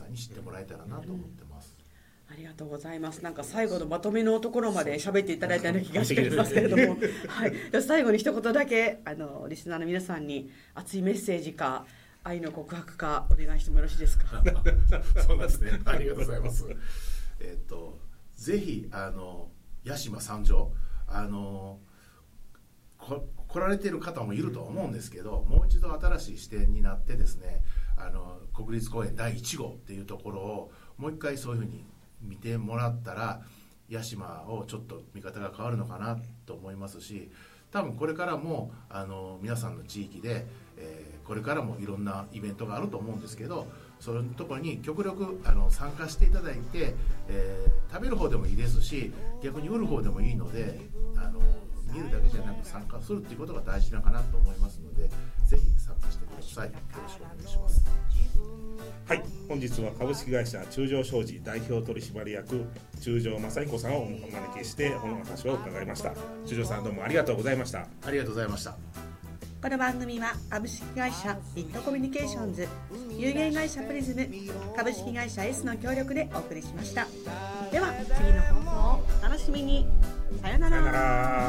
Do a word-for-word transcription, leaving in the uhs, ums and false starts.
んに知ってもらえたらなと思ってます。 ありがとうございます。なんか最後のまとめのところまで喋っていただいたような気がしてますけれども、はい、では最後に一言だけあのリスナーの皆さんに熱いメッセージか愛の告白かお願いしてもよろしいですか。 そうですね、ありがとうございます。えっとぜひあの屋島三条あのこ来られている方もいると思うんですけど、もう一度新しい視点になってですね、あの国立公園だいいち号っていうところをもう一回そういうふうに見てもらったら屋島をちょっと見方が変わるのかなと思いますし、多分これからもあの皆さんの地域で、えー、これからもいろんなイベントがあると思うんですけど、そういうところに極力あの参加していただいて、えー、食べる方でもいいですし逆に売る方でもいいので、あの見るだけじゃなく参加するっていうことが大事なのかなと思いますので、ぜひ参加してください。よろしくお願いします。 はい、本日は株式会社中条商事代表取締役中条正彦さんをお招きしてお話を伺いました。中条さんどうもありがとうございました。 ありがとうございました。 この番組は株式会社ビットコミュニケーションズ、有限会社プリズム、株式会社 S の協力でお送りしました。では次の放送をお楽しみに。さよなら。 さよなら。